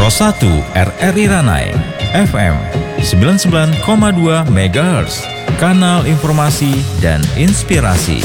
Pos 1 RRI Ranai, FM 99,2 MHz, kanal informasi dan inspirasi.